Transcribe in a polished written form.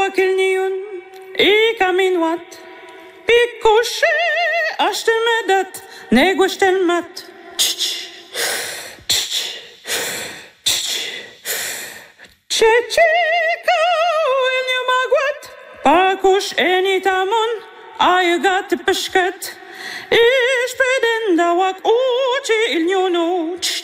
kilniun I kaminwat Pikushi ashtimedat Negwashtelmat Chechika Ilnyamagwat Pakush enitamon Ayagat pishkat Ish pedendawak uchi ilnyunu